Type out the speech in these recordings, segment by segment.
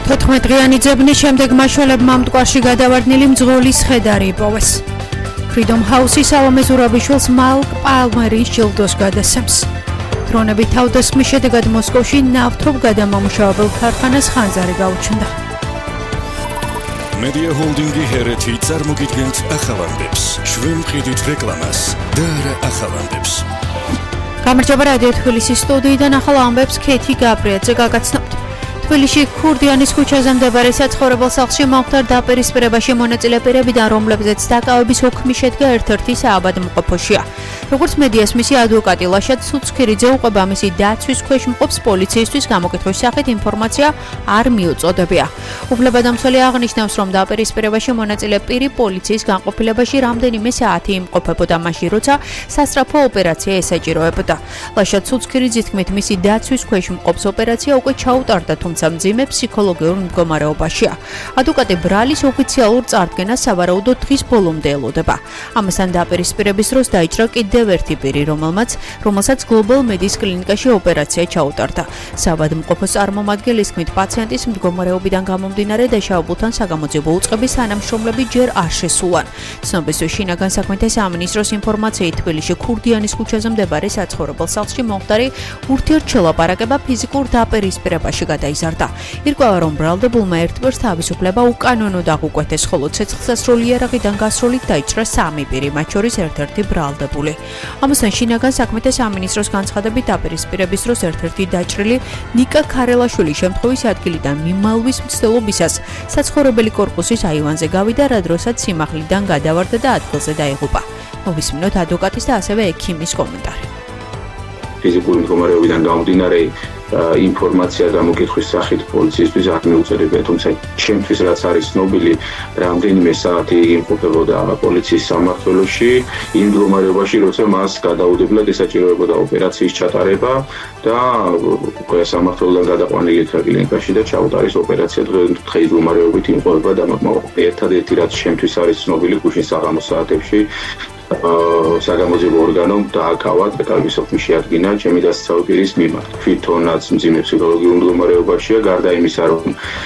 14-დღიანი ძებნის შემდეგ მაშველებმა მტკვარში გადავარდნილი მძღოლის ხედარი იპოვეს. Freedom House-ის სალომე ზურაბიშვილს მალკ პალმერის ჯილდოს გადასცემს. დრონებით თავდასხმის შედეგად მოსკოვში ნავთობ გადამამუშავებელ ქარხანას ხანძარი გაუჩნდა. Media Holding-ი ჰერეთი წარმოგიდგენთ ახალამდებს, შვენმყიდით რეკლამას და არა ახალამდებს. გამარჯობა რადიო თბილისის სტუდიიდან ახალ ამბებს ქეთი გაბრიაძე გაგაცნობთ. თბილისში ქურდიანის ქუჩაზე მდებარე საცხოვრებელ სახლში მომხდარ დაპირისპირებაში მონაწილე პირებიდან, რომლებზეც დაკავების უქმი შედგა ერთ-ერთი საავადმყოფოშია. როგორც მედიას მისი ადვოკატი ლაშად სუცქირიძე უყვება, მისი დაცვის ქვეშ მყოფს პოლიციისთვის გამოკითხვის სახით ინფორმაცია არ მიუწოდებია. უფლებადამცველი აღნიშნავს, რომ დაპირისპირებაში მონაწილე პირი პოლიციის განყოფილებაში რამდენიმე საათი იმყოფებოდა მაშინ, როცა სასწრაფო ოპერაცია ესაჭიროებოდა. ლაშად სუცქირიძის თქმით, მისი დაცვის ქვეშ მყოფს ოპერაცია უკვე ჩაუტარდა, თუმცა მძიმე ფსიქოლოგიურ მდგომარეობაშია. ადვოკატი ბრალის ოფიციალურ წარდგენას სავარაუდოდ დღის ბოლომდე ელოდება. ამასთან დაპირისპირების დროს დაიჭრა კიდევ ერთი პირი, რომელსაც Global Medis კლინიკაში ოპერაცია ჩაუტარდა. საავადმყოფოს წარმომადგენლის თქმით, პაციენტის მდგომარეობიდან გამომდინარე დაშავებულთან საგამოძიებო უწყების თანამშრომლები ჯერ არ შესულან. ცნობისთვის შინაგან საქმეთა სამინისტროს ინფორმაციით, თბილისში ქურდიანის ქუჩაზე მდებარე საცხოვრებელ სახლში მომხდარი ურთიერთშელაპარაკება ფიზიკურ დაპირისპირებაში გადაიზარდა. ირკვევა, რომ ბრალდებულმა ერთბერს თავისუფლება უკანონოდ აღუკვეთეს, ხოლო ცეცხლსასროლი იარაღიდან გასროლით დაიჭრა 3 პირი, მათ შორის ერთ-ერთი ბრალდებული. ამასთან შინაგან საქმეთა სამინისტროს განცხადებით, დაპირისპირების დროს ერთ-ერთი დაჭრილი ნიკა ქარელაშვილის შემთხვევის ადგილიდან მიმალვის მცდელობისას საცხოვრებელი კორპუსის აივანზე გავიდა, რა დროსაც სიმაღლიდან გადავარდა და ადგილზე დაიღუპა. მოვისმინოთ ადვოკატის და ასევე ექიმის კომენტარი. ფიზიკური მდგომარეობიდან გამომდინარე ინფორმაცია გამოკითხვის სახით პოლიციისთვის არ მიუწოდებია, თუმცა ჩემთვის რაც არის ცნობილი, რამდენიმე საათი იმყოფებოდა პოლიციის სამმართველოში, იმ მდგომარეობაში, როცა მას გადაუდებლად ესაჭიროებოდა ოპერაციის ჩატარება და უკვე სამმართველოდან გადაყვანილი კლინიკაში და ჩაუტარის ოპერაცია დღის მდგომარეობით იმყოფება და ერთადერთი რაც ჩემთვის არის ცნობილი, გუშინ საღამოს საათებში საგამოძიებო ორგანომ დააკავა და თავისუფლად შეადგინა ჩემი დასაცავი პირის მიმართ. თვითონაც მძიმე ფსიქოლოგიურ მდგომარეობაშია, გარდა იმისა, რომ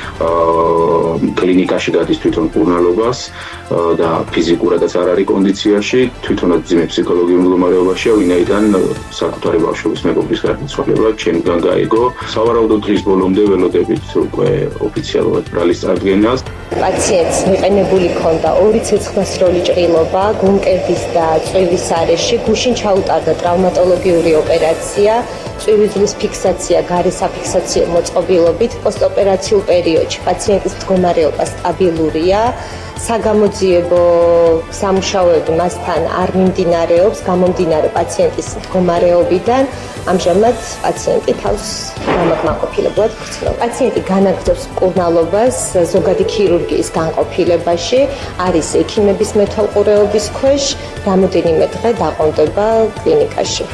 კლინიკაში გადის თვითონ კურნალობას და ფიზიკურადაც არ არის კონდიციაში, თვითონაც მძიმე ფსიქოლოგიურ მდგომარეობაშია, ვინაიდან საკუთარი ბავშვობის მეგობრის გარდაცვალება ჩემგან გაიგო. სავარაუდოდ დღის ბოლომდე ველოდებით უკვე ოფიციალურად ბრალის წარდგენას. პაციენტს მიყენებული ჰქონდა 2 ცეცხლსასროლი ჭრილობა, გულმკერდის და წვივის არეში, გუშინ ჩაუტარდა ტრავმატოლოგიური ოპერაცია, წვივის ფიქსაცია, გარე საფიქსაციო მოწყობილობით, პოსტოპერაციულ პერიოდში პაციენტის მდგომარეობა სტაბილურია, საგამოძიებო სამუშაოები მასთან არ მიმდინარეობს, გამომდინარე პაციენტის მდგომარეობიდან, ამჟამად პაციენტი თავს გამაკმაყოფილებლად გრძნობს. პაციენტი განაგრძობს მკურნალობას ზოგადი ქირურგიის განყოფილებაში, არის ექიმების მეთვალყურეობის ქვეშ, რამოდენიმე დღე დაყოლდება კლინიკაში.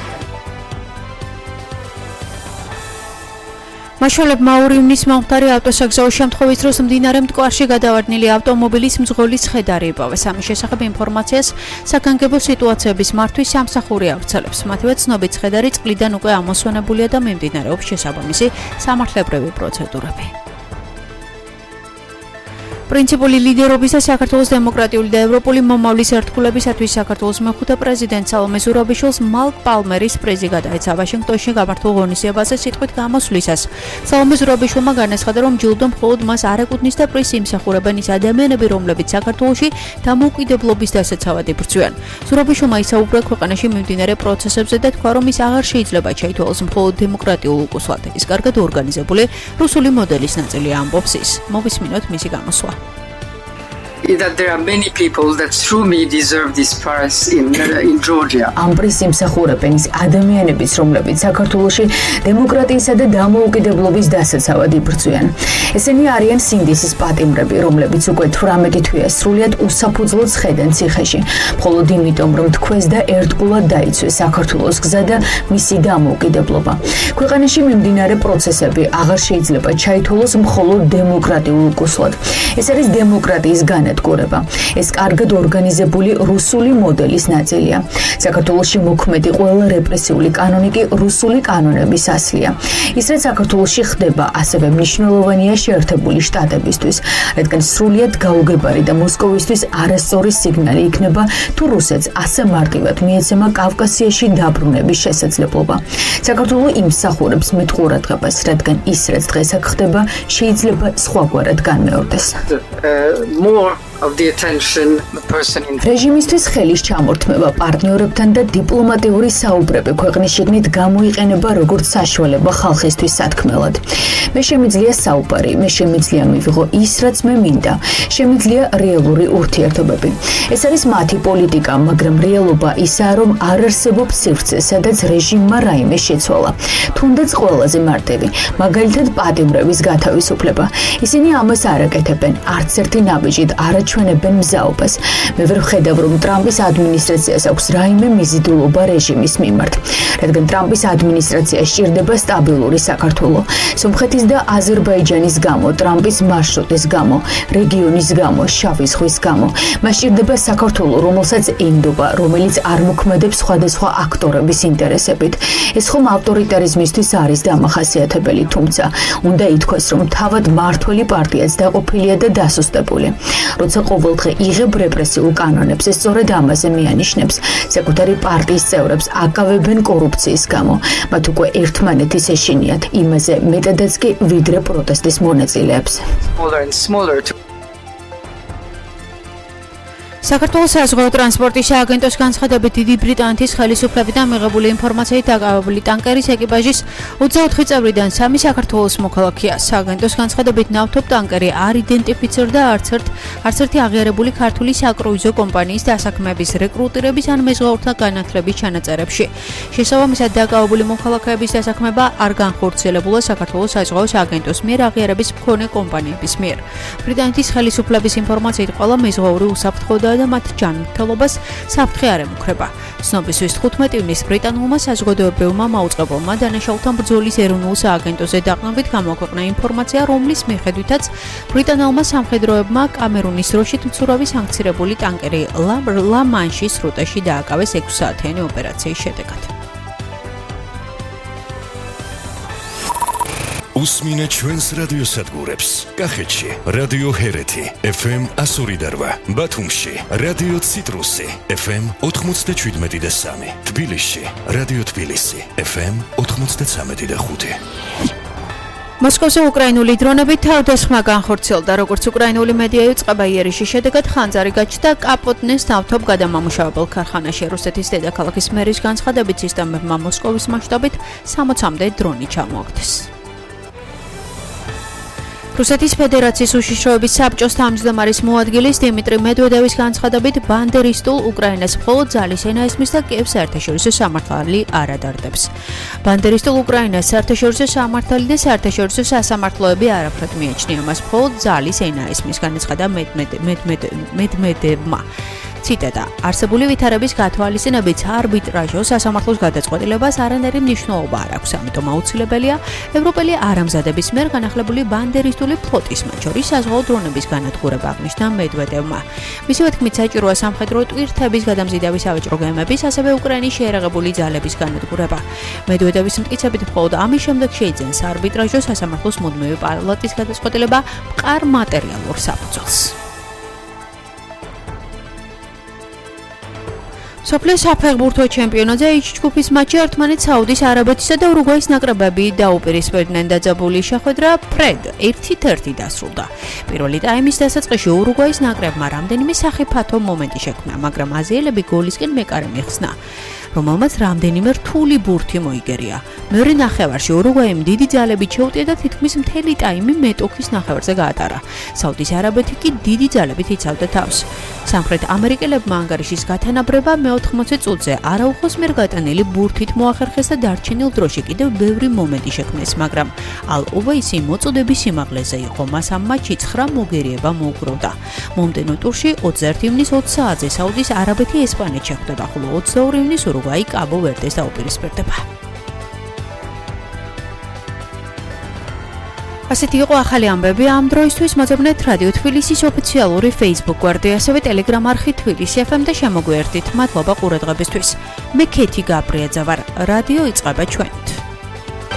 მაშველებმა 2 ივნისს მომხდარი ავტოსაგზაო შემთხვევის დროს მდინარე მტკვარში გადავარდნილი ავტომობილის მძღოლის ხედარი იპოვეს. ამის შესახებ ინფორმაციას საგანგებო სიტუაციების მართვის სამსახური ავრცელებს. მათივე ცნობით, ხედარი წყლიდან უკვე ამოსვენებულია და მიმდინარეობს შესაბამისი სამართლებრივი პროცედურები. პრინციპული ლიდერობის და საქართველოს დემოკრატიული და ევროპული მომავლის ერთგულებისათვის საქართველოს მეხუთე პრეზიდენტ სალომე ზურაბიშვილს მალკ პალმერის პრიზი გადაეცა ვაშინგტონში გამართულ ღონისძიებაზე სიტყვით გამოსვლისას. სალომე ზურაბიშვილმა განაცხადა, რომ ჯილდო მხოლოდ მას არ ეკუთვნის და პრიზს იმსახურებენ ის ადამიანები, რომლებიც საქართველოში დამოუკიდებლობის დასაცავად იბრძვიან. ზურაბიშვილმა ისაუბრა ქვეყანაში მიმდინარე პროცესებზე და თქვა, რომ ის აღარ შეიძლება ჩაითვალოს მხოლოდ დემოკრატიულ უკუსლად. ის კარგად ორგანიზებული რუსული მოდელის ნაწილია, ამბობს ის. მოვისმინოთ მისი გამოსვლა. That there are many people that through me deserve this prize in Georgia. Am პრიზს იმსახურებენ ის ადამიანებიც, რომლებიც საქართველოში დემოკრატიისა და დამოუკიდებლობის დასაცავად იბრძვიან. ესენი არიან სინდისის პატიმრები, რომლებიც უკვე 18 თვეა სრულიად უსაფუძვლოდ ხედენ ციხეში, მხოლოდ იმიტომ, რომ თქვეს და ერთგულად დაიცვეს საქართველოს გზა და მისი დამოუკიდებლობა. ქვეყანაში მიმდინარე პროცესები აღარ შეიძლება ჩაითვალოს მხოლოდ დემოკრატიულ უკუსლად. ეს არის დემოკრატიის განადგურება. განადგურება. ეს კარგად ორგანიზებული რუსული მოდელის ნაწილია. საქართველოში მოქმედი ყველა რეპრესიული კანონი კი რუსული კანონების ასლია. ის რაც საქართველოში ხდება, ასევე მნიშვნელოვანია შეერთებული შტატებისთვის, რადგან სრულიად გაუგებარი და მოსკოვისთვის არასწორი სიგნალი იქნება, თუ რუსეთს ასე მარტივად მიეცემა კავკასიაში დაბრუნების შესაძლებლობა. საქართველო იმსახურებს მეტ ყურადღებას, რადგან ის რაც დღეს აქ ხდება, შეიძლება სხვაგვარად განმეორდეს. რეჟიმისთვის ხელის ჩამორთმევა პარტნიორებთან და დიპლომატიური საუბრები ქვეყნის შიგნით გამოიყენება როგორც საშუალება ხალხისთვის სათქმელად. მე შემიძლია საუბარი, მე შემიძლია მივიღო ის, რაც მე მინდა. შემიძლია რეალური ურთიერთობები. ეს არის მათი პოლიტიკა, მაგრამ რეალობა ისაა, რომ არ არსებობს სივრცე, სადაც რეჟიმმა რაიმე შეცვალა. თუნდაც ყველაზე მარტივი, მაგალითად პატიმრების გათავისუფლება. ისინი ამას არ აკეთებენ, არც ერთი ნაბიჯით არ აჩვენებენ მზაობას. მე ვერ ვხედავ, რომ ტრამპის ადმინისტრაციას აქვს რაიმე მიზიდულობა რეჟიმის მიმართ, რადგან ტრამპის ადმინისტრაცია სჭირდება სტაბილური საქართველო. სომხეთის და აზერბაიჯანის გამო, ტრამპის მარშრუტის გამო, რეგიონის გამო, შავი ზღვის გამო. მას სჭირდება საქართველო, რომელსაც ენდობა, რომელიც არ მოქმედებს სხვადასხვა აქტორების ინტერესებით. ეს ხომ ავტორიტარიზმისთვის არის დამახასიათებელი, თუმცა უნდა ითქვას, რომ თავად მმართველი პარტიაც დაყოფილია და დასუსტებული. როცა ყოველდღე იღებ რეპრესიულ კანონებს, ეს სწორედ ამაზე მიანიშნებს. საკუთარი პარტიის წევრებს აკავებენ კორუფციის გამო. მათ უკვე ერთმანეთის ეშინიათ, იმაზე მეტადაც კი ვიდრე პროტესტის მონაწილეებს. საქართველოს საზღვაო ტრანსპორტის სააგენტოს განცხადებით, დიდი ბრიტანეთის ხელისუფლებიდან მიღებული ინფორმაციით დაკავებული ტანკერის ეკიპაჟის 24 წევრიდან 3 საქართველოს მოქალაქეა. სააგენტოს განცხადებით, ნავთობ ტანკერი არ იდენტიფიცირდა არც ერთი აღიარებული ქართული საკრუიზო კომპანიის დასაქმების, რეკრუტირების ან მეზღვაურთა განათლების ჩანაწერებში. შესაბამისად, დაკავებული მოქალაქეების დასაქმება არ განხორციელებულა საქართველოს საზღვაო სააგენტოს მიერ აღიარების მქონე კომპანიების მიერ. ბრიტანეთის ხელისუფლების ინფორმაციით, ყველა მეზღვაური უსაფრთხოა და მათ ჯანმრთელობას საფრთხე არ ემუქრება. ცნობისთვის 15 ივნისს ბრიტანულმა საზოგადოებრივმა მაუწყებელმა დანაშაულთა ბრძოლის ეროვნულ სააგენტოზე დაყრდნობით გამოაქვეყნა ინფორმაცია, რომლის მიხედვითაც ბრიტანულმა სამხედროებმა კამერუნის დროშით მცურავი სანქცირებული ტანკერი ლა-მანშის სრუტეში დააკავეს 6 საათიანი ოპერაციის შედეგად. უსმინე ჩვენს რადიოსადგურებს. კახეთში რადიო ჰერეთი FM 102.8, ბათუმში რადიო ციტრუსი FM 97.3, თბილისში რადიო თბილისი FM 93.5. მოსკოვზე უკრაინული დრონები თავდასხმა განხორციელდა, როგორც უკრაინული მედია იუწყება, იერიშის შედეგად ხანძარი გაჩნდა კაპოტნეს ნავთობ გადამამუშავებელ ქარხანაში. რუსეთის დედაქალაქის მერის განცხადებით, სისტემებმა მოსკოვის მასშტაბით 60-მდე დრონი ჩამოაგდეს. რუსეთის ფედერაციის უშიშროების საბჭოს თავმჯდომარის მოადგილის დიმიტრი მედვედევის განცხადებით, ბანდერისტულ უკრაინას მხოლოდ ძალის ენა ისმის და კიევს საერთაშორისო სამართალი არ ადარდებს. ბანდერისტულ უკრაინას საერთაშორისო სამართალი და საერთაშორისო სასამართლოები არაფრად მიაჩნია, მას მხოლოდ ძალის ენა ისმის, განაცხადა მედვედევმა. ციტატა: არსებული ვითარების გათვალისწინებით არბიტრაჟო სასამართლოს გადაწყვეტილებას არანაირი მნიშვნელობა არ აქვს, ამიტომ აუცილებელია ევროპელი არამზადების მიერ განახლებული ბანდერისტული ფლოტის, მათ შორის საზღვაო დრონების განადგურება, აღნიშნა მედვედევმა. მისივე თქმით, საჭიროა სამხედრო ტვირთების გადამზიდების სავაჭრო გემების, ასევე უკრაინის შეერაღებული ძალების განადგურება. მედვედევის მტკიცებით, მხოლოდ ამის შემდეგ შეიძენს არბიტრაჟო სასამართლოს მუდმივი პალატის გადაწყვეტილება მყარ მატერიალურ საფუძველს. სოფლის საფეხბურთო ჩემპიონატზე H ჯგუფის მატჩი ერთმანეთს საუდის არაბეთისა და ურუგვაის ნაკრებები დაუპირისპირდნენ. დაძაბული შეხვედრა ფრედ 1-1 დასრულდა. პირველი ტაიმის დასაწყისში ურუგვაის ნაკრებმა რამდენიმე სახიფათო მომენტი შექმნა, მაგრამ აზიელები გოლისკენ მეკარე მიხსნა, რომელმაც რამდენიმე რთული ბურთი მოიგერია. მეორე ნახევარში ურუგვაიმ დიდი ძალებით შეუტია და თითქმის მთელი ტაიმი მეტოქის ნახევარზე გაატარა. საუდის არაბეთი კი დიდი ძალებით იცავდა თავს. სამხრეთ ამერიკელებმა ანგარიშის გათანაბრება მე-80 წუთზე არაუხოს მიერ გატანილი ბურთით მოახერხეს და დარჩენილ დროში კიდევ ბევრი მომენტი შექმნეს, მაგრამ ალ-ოვეისი მოწოდების სიმაღლეზე იყო. მას ამ მატჩში 9 მოგერიება მოუგროვდა. მომდევნო ტურში 21 ივნისს 20 საათზე საუდის არაბეთი ესპანეთს შეხვდება, ხოლო 22 ივნისს ურუგვაი კაბო-ვერდეს დაუპირისპირდება. ასეთი იყო ახალი ამბები ამ დროისთვის. მოძებნეთ რადიო თბილისის ოფიციალური Facebook გვერდი, ასევე Telegram არხი თბილისი FM და შემოგვიერთდით. მადლობა ყურადღებისთვის. მე ქეთი გაბრიაძე ვარ. რადიო იწყება ჩვენით.